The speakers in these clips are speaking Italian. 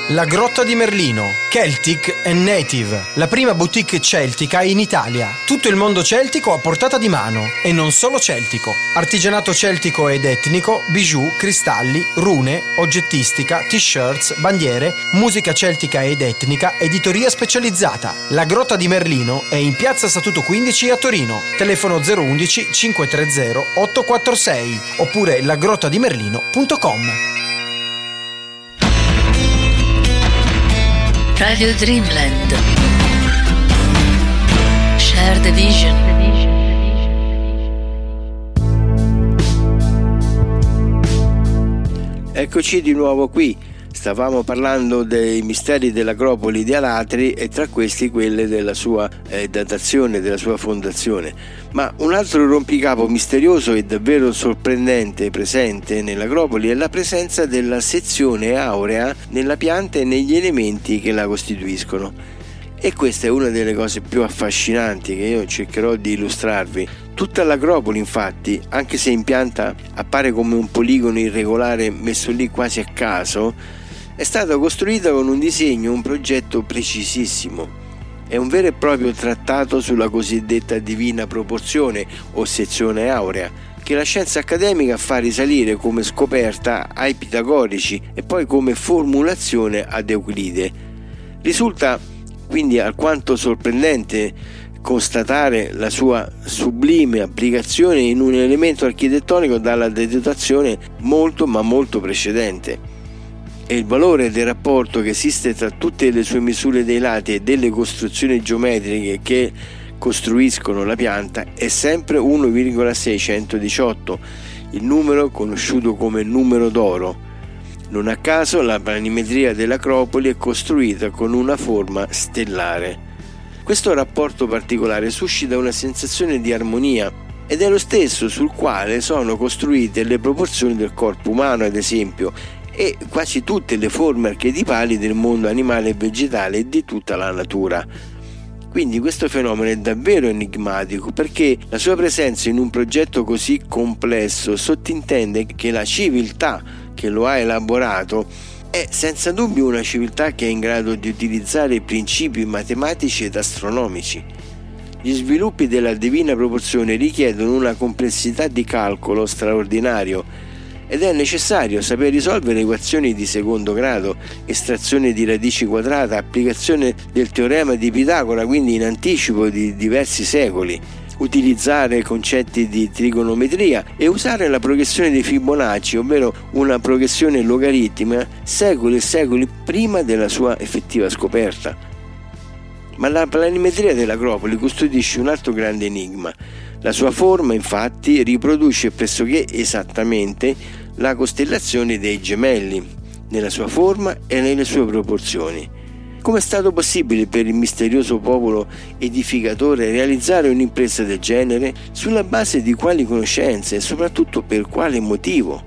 La Grotta di Merlino, Celtic and Native, la prima boutique celtica in Italia. Tutto il mondo celtico a portata di mano, e non solo celtico. Artigianato celtico ed etnico, bijou, cristalli, rune, oggettistica, t-shirts, bandiere, musica celtica ed etnica, editoria specializzata. La Grotta di Merlino è in piazza Statuto 15 a Torino. Telefono 011 530 846 oppure lagrottadimerlino.com. Radio Dreamland. Share the vision. Eccoci di nuovo qui. Stavamo parlando dei misteri dell'Acropoli di Alatri e tra questi quelle della sua datazione, della sua fondazione. Ma un altro rompicapo misterioso e davvero sorprendente presente nell'Acropoli è la presenza della sezione aurea nella pianta e negli elementi che la costituiscono. E questa è una delle cose più affascinanti che io cercherò di illustrarvi. Tutta l'Acropoli, infatti, anche se in pianta appare come un poligono irregolare messo lì quasi a caso, è stata costruita con un disegno, un progetto precisissimo. È un vero e proprio trattato sulla cosiddetta divina proporzione o sezione aurea, che la scienza accademica fa risalire come scoperta ai pitagorici e poi come formulazione ad Euclide. Risulta quindi alquanto sorprendente constatare la sua sublime applicazione in un elemento architettonico dalla datazione molto ma molto precedente. E il valore del rapporto che esiste tra tutte le sue misure dei lati e delle costruzioni geometriche che costruiscono la pianta è sempre 1,618, il numero conosciuto come numero d'oro. Non a caso la planimetria dell'Acropoli è costruita con una forma stellare. Questo rapporto particolare suscita una sensazione di armonia ed è lo stesso sul quale sono costruite le proporzioni del corpo umano, ad esempio, e quasi tutte le forme archetipali del mondo animale e vegetale e di tutta la natura. Quindi questo fenomeno è davvero enigmatico perché la sua presenza in un progetto così complesso sottintende che la civiltà che lo ha elaborato è senza dubbio una civiltà che è in grado di utilizzare principi matematici ed astronomici. Gli sviluppi della divina proporzione richiedono una complessità di calcolo straordinario ed è necessario saper risolvere equazioni di secondo grado, estrazione di radici quadrate, applicazione del teorema di Pitagora, quindi in anticipo di diversi secoli, utilizzare concetti di trigonometria e usare la progressione di Fibonacci, ovvero una progressione logaritmica, secoli e secoli prima della sua effettiva scoperta. Ma la planimetria dell'Acropoli custodisce un altro grande enigma. La sua forma, infatti, riproduce pressoché esattamente la costellazione dei Gemelli, nella sua forma e nelle sue proporzioni. Come è stato possibile per il misterioso popolo edificatore realizzare un'impresa del genere? Sulla base di quali conoscenze e soprattutto per quale motivo?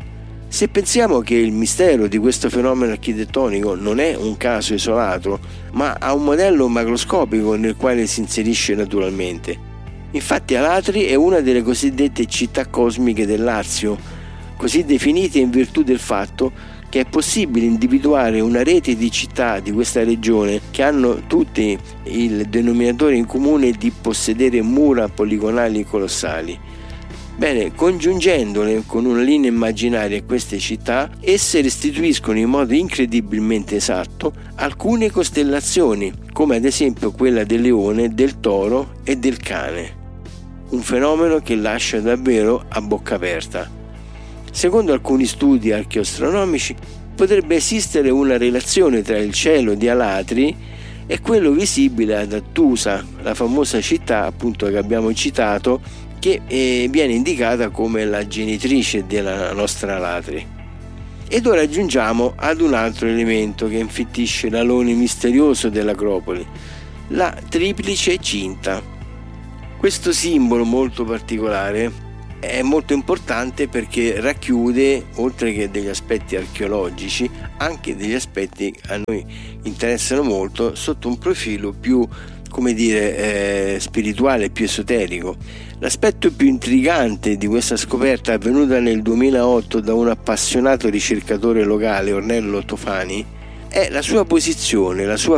Se pensiamo che il mistero di questo fenomeno architettonico non è un caso isolato, ma ha un modello macroscopico nel quale si inserisce naturalmente. Infatti Alatri è una delle cosiddette città cosmiche del Lazio, così definite in virtù del fatto che è possibile individuare una rete di città di questa regione che hanno tutti il denominatore in comune di possedere mura poligonali colossali. Bene, congiungendole con una linea immaginaria a queste città, esse restituiscono in modo incredibilmente esatto alcune costellazioni, come ad esempio quella del leone, del toro e del cane. Un fenomeno che lascia davvero a bocca aperta. Secondo alcuni studi archeoastronomici potrebbe esistere una relazione tra il cielo di Alatri e quello visibile ad Attusa, la famosa città appunto che abbiamo citato, che viene indicata come la genitrice della nostra Alatri. Ed ora giungiamo ad un altro elemento che infittisce l'alone misterioso dell'Acropoli, la triplice cinta. Questo simbolo molto particolare è molto importante perché racchiude, oltre che degli aspetti archeologici, anche degli aspetti che a noi interessano molto sotto un profilo più, spirituale, più esoterico. L'aspetto più intrigante di questa scoperta, avvenuta nel 2008 da un appassionato ricercatore locale, Ornello Tofani, è la sua posizione, la sua